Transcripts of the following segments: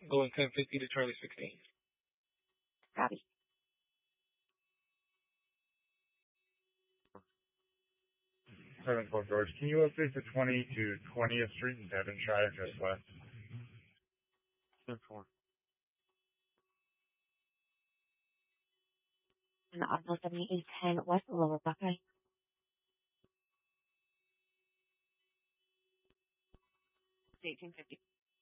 Going 1050 to Charlie 16. Copy. Fort George, can you update the 20 to 20th Street in Devonshire just west? 10-4. And the Osmo 7810 West Lower Buckeye. It's 1850.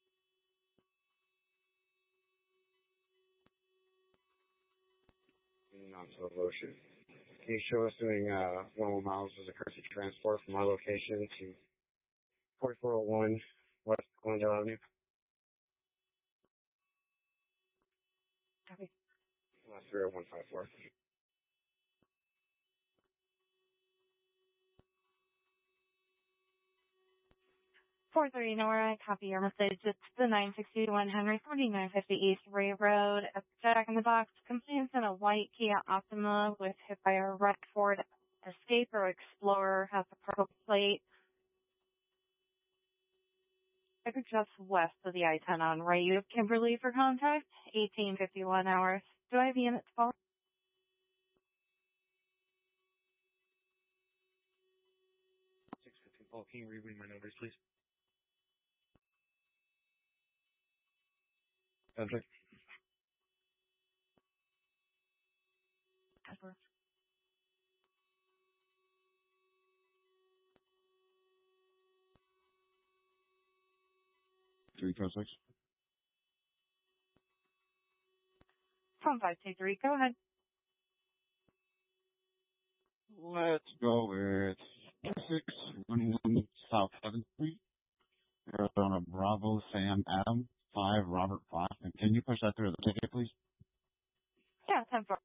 Not so lotion. Can you show us doing 1 miles as a courtesy transport from our location to 4401 West Glendale Avenue? Copy. 30154. $430 Nora, copy your message. It's the 961 Henry 4950 East Ray Road. A Jack in the Box complains in a white Kia Optima with hit by a red Ford Escape or Explorer, has a purple plate. I think just west of the I-10 on right. You have Kimberly for contact, 1851 hours. Do I have the unit to call? Paul, can you read me my numbers, please? Subject. Over. From 523, go ahead. Let's go with 611 South 7th Street, Arizona Bravo Sam Adam 5 Robert 5. And can you push that through the ticket, please? Yeah, 10-4.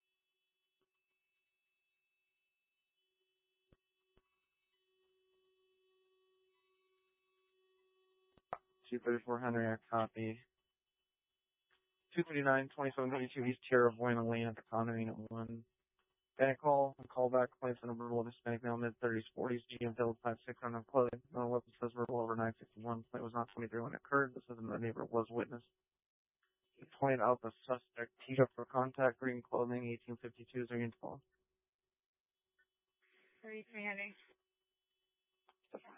$234 copy. 239, 2722 East Tierra Buena Lane at the condo unit 1. Bank call and callback place in a verbal of Hispanic male mid-30s, 40s, GM Field 56 unemployed. No weapon says verbal over 961. Plate was not 23 when it occurred. This is in the neighbor was witnessed. Point out the suspect teed up for contact, green clothing, 1852 Zurian 12. 3300.